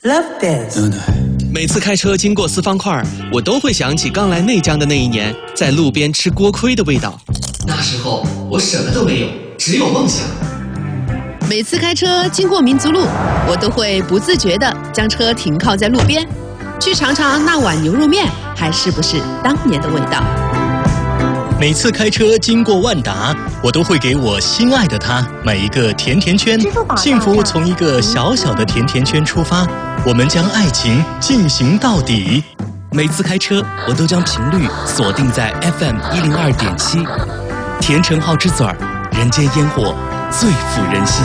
Love Biz。 每次开车经过四方块，我都会想起刚来内江的那一年，在路边吃锅盔的味道。 那时候我什么都没有，只有梦想。 每次开车经过民族路，我都会不自觉地将车停靠在路边，去尝尝那碗牛肉面还是不是当年的味道。 每次开车经过万达，我都会给我心爱的他买一个甜甜圈。幸福从一个小小的甜甜圈出发，我们将爱情进行到底。 每次开车，我都将频率锁定在 FM 102.7，甜橙号之嘴儿，人间烟火最抚人心。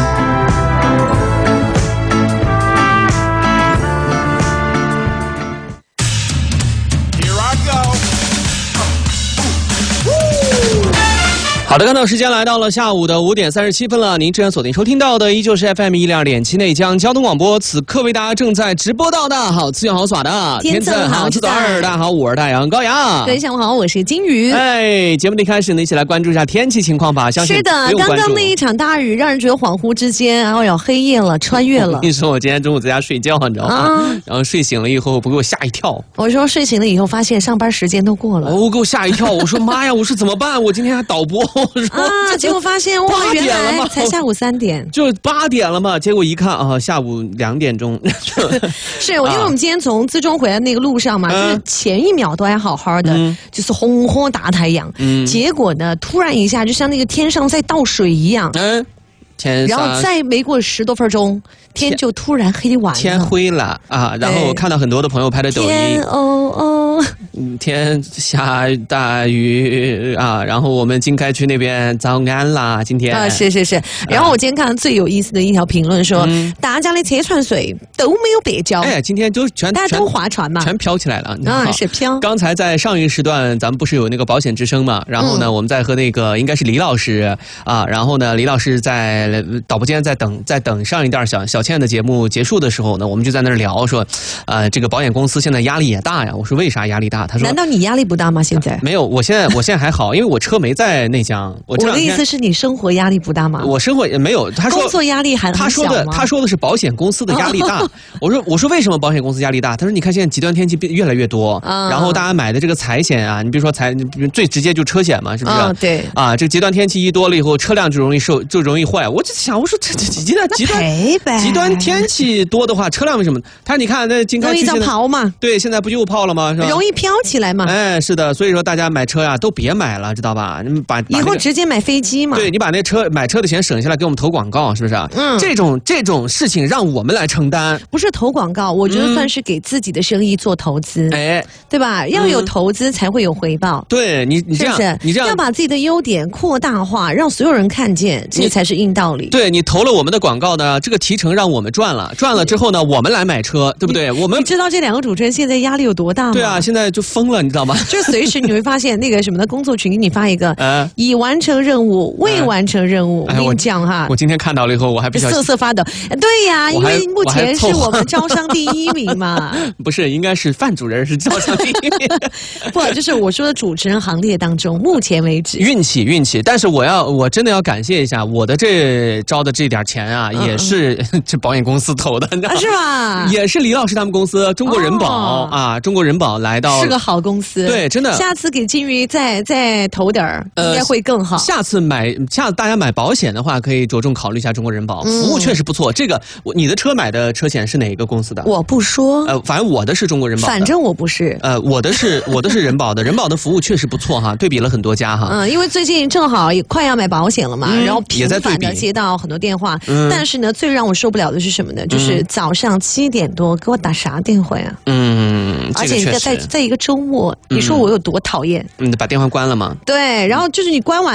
好的，看到时间来到了下午的5点37分了，您正在锁定收听到的依旧是 FM 102.7内江交通广播，此刻为大家正在直播到的好资源好耍的天赠好自二，大家好，我是太阳高阳， 各位下午好，我是金鱼。 节目的一开始呢，一起来关注一下天气情况吧。相信是的，刚刚那一场大雨让人觉得恍惚之间，黑夜了，穿越了。 我跟你说，我今天中午在家睡觉，你知道吗？然后睡醒了以后，给我吓一跳。我说睡醒了以后，发现上班时间都过了， 给我吓一跳。我说妈呀，我说怎么办？我今天还导播，我说结果发现哇，原来才下午3点， 就8点了嘛。结果一看啊，下午2点钟。 是，因为我们今天从资中回来那个路上嘛，就是前一秒都还好好的，就是轰轰大太阳，结果呢，突然一下就像那个天上在倒水一样，然后再没过10多分钟，天就突然黑完了， 天灰了啊！然后我看到很多的朋友拍的抖音，天下大雨啊！然后我们经开区那边早安啦，今天啊，是。然后我今天看到最有意思的一条评论说，大家的车船水都没有别交， 今天就大家都划船嘛， 全飘起来了是飘。 刚才在上一个时段，咱们不是有那个保险之声嘛？然后呢，我们在和那个应该是李老师啊，然后呢，李老师在导播间在等上一段小倩的节目结束的时候呢，我们就在那儿聊说，这个保险公司现在压力也大呀。我说为啥压力大？他说难道你压力不大吗？现在没有，我现在还好，因为我车没在内江。我的意思是你生活压力不大吗？ 我生活也没有。他说工作压力还很小吗？ 他说的是保险公司的压力大。我说为什么保险公司压力大？他说你看现在极端天气越来越多，然后大家买的这个财险啊，你比如说最直接就车险嘛，是不是？ 对啊，这个极端天气一多了以后，车辆就容易坏。我就想，我说这极端天气多的话，车辆为什么？他说你看那经开区容易泡嘛， 对，现在不就泡了吗？是吧？ 容易飘起来嘛。 是的，所以说大家买车呀都别买了，知道吧？你把以后直接买飞机嘛。 对，你把那买车的钱省下来给我们投广告，是不是？这种事情让我们来承担， 不是投广告，我觉得算是给自己的生意做投资，对吧？要有投资才会有回报。 对你这样，你这样要把自己的优点扩大化，让所有人看见，这才是硬道理。 对，你投了我们的广告呢，这个提成让我们赚了之后呢，我们来买车，对不对？你知道这2个主持人现在压力有多大吗？ 对啊，现在就疯了，你知道吗？ 就随时你会发现那个什么的工作群给你发一个已完成任务、未完成任务。我跟你讲哈， 我今天看到了以后，我还比较瑟瑟发抖。对呀，因为目前是我们招商第1名嘛。 不是，应该是范主任是招商第1名。 不，就是我说的主持人行列当中，目前为止运气。但是我真的要感谢一下我的这招的这点钱啊，也是这保险公司投的， 是吧？ 也是李老师他们公司中国人保啊，中国人保来到是个好公司， 对，真的。 下次给金鱼再投点儿，应该会更好。 下次大家买保险的话，可以着重考虑一下中国人保，服务确实不错。这个你的车买的车险是哪个公司的？ 我不说， 反正我的是中国人保的， 反正我不是， 我的是人保的，人保的服务确实不错哈，对比了很多家哈。 因为最近正好也快要买保险了嘛，然后频繁的接到很多电话，但是呢，最让我受不了的是什么呢？就是早上7点多给我打啥电话呀？而且在一个周末，你说我有多讨厌？ 把电话关了吗？ 对，然后就是你关完